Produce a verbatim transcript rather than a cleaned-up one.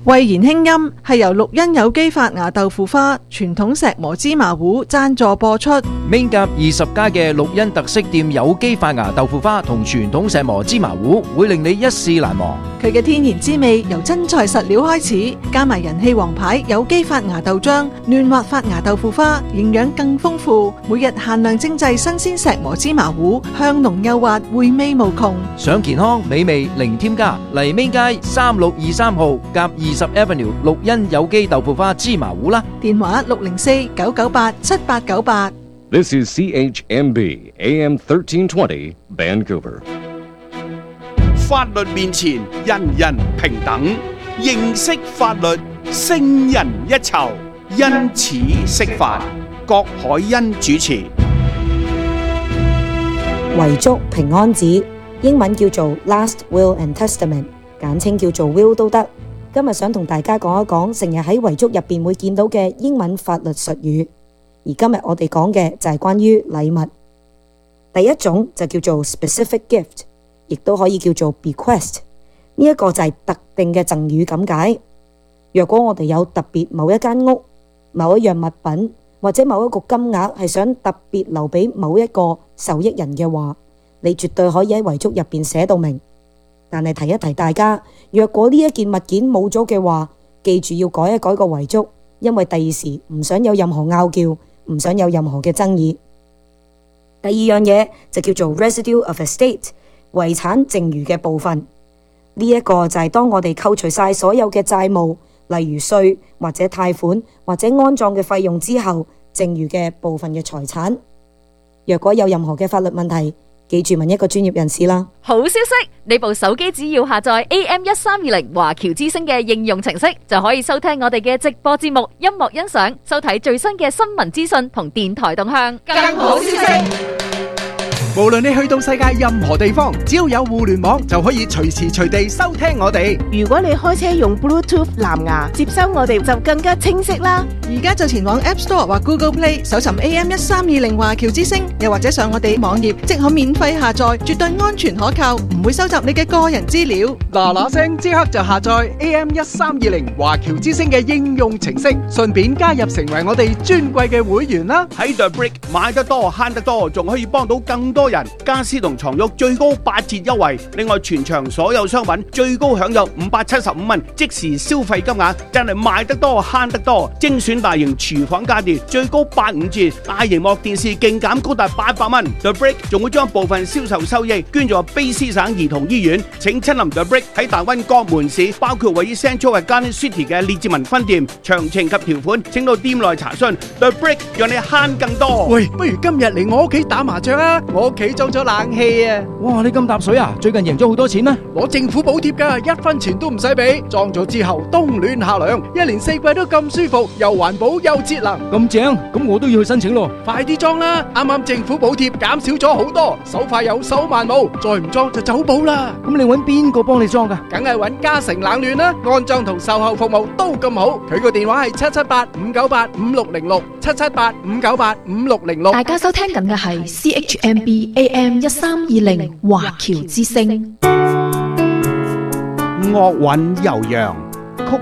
慧言輕音係由綠茵有機發芽豆腐花、傳統石磨芝麻糊贊助播出。 Main 甲二十家嘅綠茵特色店有機發芽豆腐花同傳統石磨芝麻糊，會令你一試難忘。 佢嘅天然滋味由真材實料開始，加埋人氣王牌有機發芽豆漿、嫩滑發芽豆腐花，營養更豐富。每日限量精製新鮮石磨芝麻糊，香濃幼滑，回味無窮。 想健康美味零添加，嚟 Main 街三六二三號甲二十 Avenue 綠茵有機豆腐花芝麻糊啦。 電話六零四九九八七八九八。 This is C H M B A M thirteen twenty Vancouver。 法律面前人人平等，認識法律勝人一籌，因此識法。郭海欣主持。 遺囑平安紙，英文叫做 Last Will and Testament， 簡稱叫做 Will 都得。今日想同大家講一講成日喺遺囑入邊會見到嘅英文法律術語，而今日我哋講嘅就係關於禮物。第一種就叫做 Specific Gift， 亦都可以叫做 Bequest， 呢一個就係特定嘅贈與咁解。若果我哋有特別某一間屋、某一樣物品或者某一個金額係想特別留俾某一個受益人嘅話，你絕對可以喺遺囑入邊寫到明。但係提一提大家，若果呢一件物件冇咗嘅話，記住要改一改個遺囑，因為第二時唔想有任何拗撬，唔想有任何嘅爭議。第二樣嘢就叫做 Residue of Estate， 遺產剩餘嘅部分。呢一個就係當我哋扣除晒所有嘅債務，例如稅或者貸款或者安葬嘅費用之後，剩餘嘅部分嘅財產。若果有任何嘅法律問題，記住問一個專業人士啦。 好消息，你部手機只要下載 A M 一三二零華僑之聲嘅應用程式，就可以收聽我哋嘅直播節目、音樂欣賞、收睇最新嘅新聞資訊同電台動向。更好消息， 無論你去到世界任何地方，只要有互聯網就可以隨時隨地收聽我哋。 如果你開車用 Bluetooth 藍牙接收我哋，就更加清晰啦。 而家就前往 App Store 或 Google Play 搜尋 A M 一三二零華僑之聲，又或者上我哋網頁即可免費下載，絕對安全可靠，唔會收集你嘅個人資料。 嗱嗱聲即刻就下載 A M 一三二零華僑之聲嘅應用程式，順便加入成為我哋尊貴嘅會員啦。 喺 The Brick 買得多慳得多，仲可以幫到更多人。家私同床褥最高八折優惠，另外全場所有商品最高享有五百七十五蚊即時消費金額，真係買得多慳得多。精選大型廚房家電最高八五折，大螢幕電視勁減高達八百蚊。The Brick 仲會將部分銷售收益捐助卑詩省兒童醫院。請親臨 The Brick 喺大溫各門市，包括位於 Central Garden City 嘅列治文分店。詳情及條款請到店內查詢。The Brick 讓你慳更多。 喂，不如今日嚟我屋企打麻雀啊！我屋企裝咗冷氣啊！ 哇，你咁搭水啊？最近贏咗好多錢咩？ 攞政府補貼噶，一分錢都唔使俾。裝咗之後冬暖夏涼，一年四季都咁舒服，又環保又節能。 咁正，咁我都要去申請咯。 快啲裝啦！啱啱政府補貼減少咗好多，手快有手慢冇，再唔裝就走寶啦。 咁你搵邊個幫你裝噶？ 梗係搵嘉誠冷暖啦，安裝同售後服務都咁好。佢個電話係七七八五九八五六零六，七七八五九八五六零六。 大家收聽緊嘅係 C H M B A M 一三二零華僑之聲。 樂韻悠揚，